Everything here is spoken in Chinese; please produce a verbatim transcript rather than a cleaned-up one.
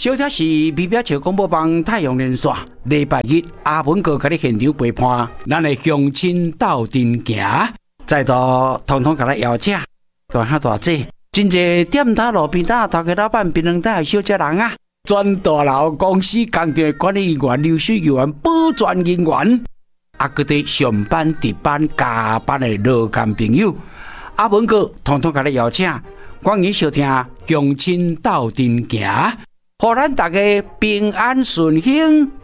小贴士：美表桥广播帮太阳连线，礼拜日阿文哥甲你现场陪伴，咱的乡亲斗阵行，再度通通甲咱邀请，大兄大姐，真侪店摊路边摊头家老板、槟榔摊的小姐人啊，全大楼公司工厂的管理员、流水员、保全人员，啊，佮啲上班、值班、加班的劳工朋友，阿文哥通通甲你邀请，欢迎收听乡亲斗阵行。互咱大家平安顺幸，